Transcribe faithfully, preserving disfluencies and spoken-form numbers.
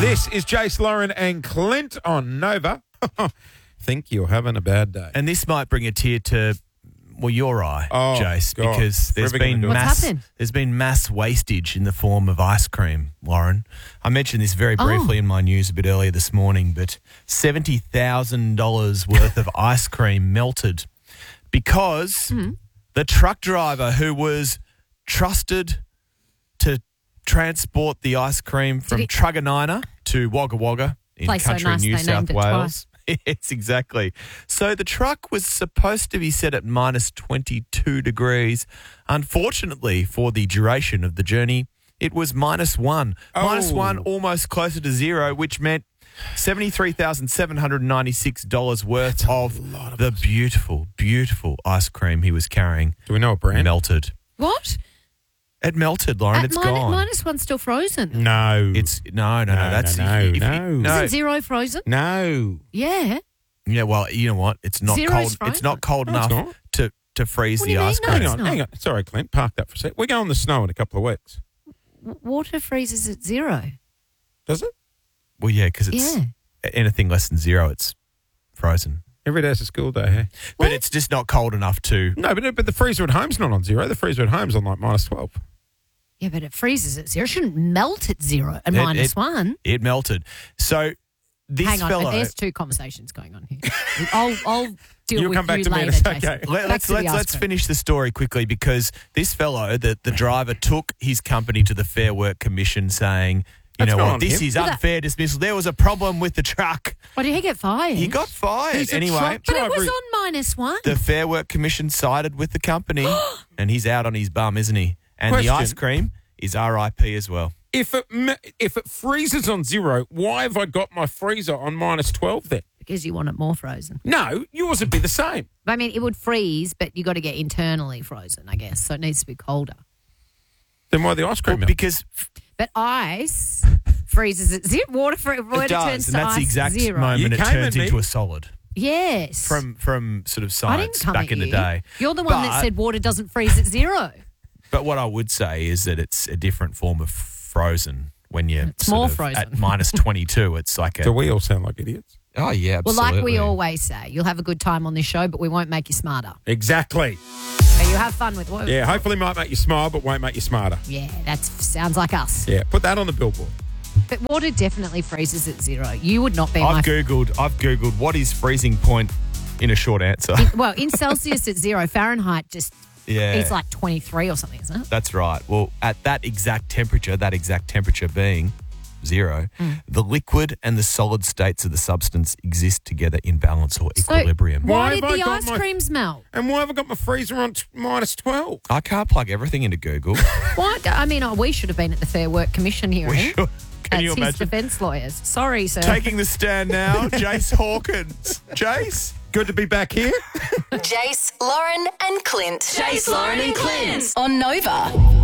This is Jace, Lauren and Clint on Nova. Think you're having a bad day. And this might bring a tear to, well, your eye, Oh, Jace, God. because there's Forever gonna been do it. mass What's happened? there's been mass wastage in the form of ice cream, Lauren. I mentioned this very briefly Oh. in my news a bit earlier this morning, but seventy thousand dollars worth of ice cream melted because Mm-hmm. the truck driver who was trusted to transport the ice cream from he- Truganina to Wagga Wagga in Place so country nice New they South named it Wales. Yes, exactly. So the truck was supposed to be set at minus twenty-two degrees. Unfortunately, for the duration of the journey, it was minus one. Oh. Minus one, almost closer to zero, which meant seventy-three thousand seven hundred ninety-six dollars worth of, lot of the beautiful, beautiful ice cream he was carrying Do we know a brand? melted. What? It melted, Lauren. At It's min- gone. Minus one's still frozen. No. It's no, no, no. No, that's no, if you- no. no. Isn't zero frozen? no. Yeah. Yeah, well, you know what? It's not Zero's cold. It's frozen. not cold No, it's enough not. to to freeze What the do you ice mean? No, cream. Hang it's on, not. hang on. Sorry, Clint. Park that for a sec. We're going to snow in a couple of weeks. W- Water freezes at zero. Does it? Well, yeah, because it's Yeah. anything less than zero, it's frozen. Every day's a school day, hey? But What? it's just not cold enough to. No, but, but the freezer at home's not on zero. The freezer at home's on like minus twelve. Yeah, but it freezes at zero. It shouldn't melt at zero at It- minus it- one. It melted. So this Hang on, fellow. there's two conversations going on here. I'll, I'll deal You'll with come back you to me in a later, sec, Jason. okay. Let, Back let's to the let's, ice let's cream. finish the story quickly because this fellow, the, the driver, took his company to the Fair Work Commission saying, you That's know not what, on this him. is Well, that- unfair dismissal. There was a problem with the truck. Why did he get fired? He got fired. He's a Anyway, truck But it driver. was on minus one. the Fair Work Commission sided with the company and he's out on his bum, isn't he? And the Question. ice cream is R I P as well. If it me- if it freezes on zero, why have I got my freezer on minus twelve then? Because you want it more frozen. No, yours would be the same. I mean, it would freeze, but you got to get internally frozen, I guess. So it needs to be colder. Then why the ice cream Well, melt? because But ice freezes at zero. Water, fr- water it does, turns and to that's ice the exact zero. moment You it came turns at me. into a solid. Yes. From from sort of I didn't science come back at in the you. day. You're the one But- that said water doesn't freeze at zero. But what I would say is that it's a different form of frozen when you're It's sort more of frozen. at minus twenty-two. It's like a Do we all sound like idiots? oh yeah, Well, absolutely. like we always say, you'll have a good time on this show, but we won't make you smarter. Exactly. So you have fun with what? Yeah, hopefully might make you smile, but won't make you smarter. Yeah, that sounds like us. Yeah, put that on the billboard. But water definitely freezes at zero. You would not be I've my... googled. I've googled what is freezing point in a short answer. Well, in Celsius it's zero. Fahrenheit just... Yeah. It's like twenty-three or something, isn't it? That's right. Well, at that exact temperature, that exact temperature being zero, Mm. the liquid and the solid states of the substance exist together in balance or So equilibrium. why Why did have I the got ice my- creams melt? And why have I got my freezer on t- minus twelve? I can't plug everything into Google. Why? I mean, oh, we should have been at the Fair Work Commission hearing. We should. Can That's you his imagine? defence lawyers. Sorry, sir. Taking the stand now, Jace Hawkins. Jace? Good to be back here. Jace, Lauren, and Clint. Jace, Lauren, and Clint on Nova.